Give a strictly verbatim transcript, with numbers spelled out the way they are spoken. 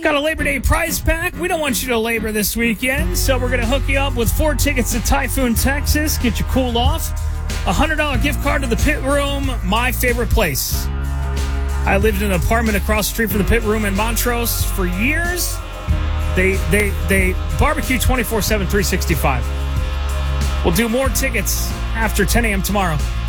Got a Labor Day prize pack. We don't want you to labor this weekend, so we're going to hook you up with four tickets to Typhoon, Texas, get you cooled off. A one hundred dollars gift card to the Pit Room, my favorite place. I lived in an apartment across the street from the Pit Room in Montrose for years. They they they barbecue twenty-four seven, three sixty-five. We'll do more tickets after ten a.m. tomorrow.